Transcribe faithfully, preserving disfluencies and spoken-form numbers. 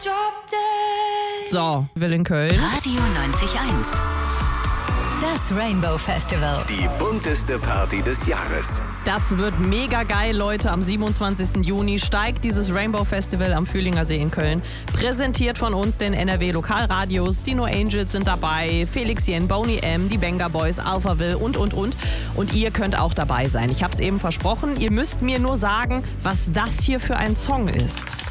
So, will in Köln. Radio neunzig Komma eins. Das Rainbow Festival. Die bunteste Party des Jahres. Das wird mega geil, Leute. Am siebenundzwanzigsten Juni steigt dieses Rainbow Festival am Fühlinger See in Köln. Präsentiert von uns, den N R W Lokalradios. Die No Angels sind dabei, Felix Jen, Boney M, die Benga Boys, Alphaville und, und, und. Und ihr könnt auch dabei sein. Ich habe es eben versprochen. Ihr müsst mir nur sagen, was das hier für ein Song ist.